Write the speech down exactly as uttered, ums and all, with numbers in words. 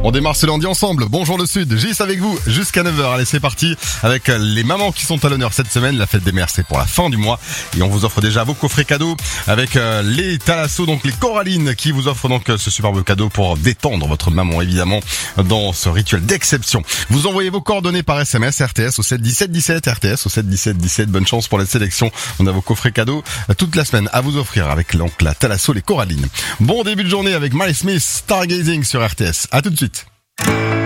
On démarre ce lundi ensemble. Bonjour le Sud, Gis avec vous jusqu'à neuf heures. Allez, c'est parti avec les mamans qui sont à l'honneur cette semaine. La fête des mères, c'est pour la fin du mois. Et on vous offre déjà vos coffrets cadeaux avec euh, les Thalasso, donc les Corallines, qui vous offrent donc ce superbe cadeau pour détendre votre maman, évidemment, dans ce rituel d'exception. Vous envoyez vos coordonnées par S M S, R T S au sept dix-sept dix-sept, R T S au sept dix-sept dix-sept. Bonne chance pour la sélection. On a vos coffrets cadeaux toute la semaine à vous offrir avec donc la Thalasso, les Corallines. Bon début de journée avec Miles Smith, Stargazing sur R T S. À tout de suite.